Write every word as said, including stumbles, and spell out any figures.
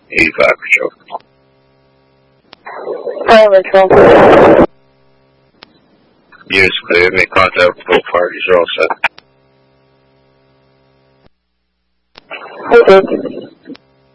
eighty-five Patrol. Fire Patrol. Units clear. Make contact with both parties. You're all set. Okay.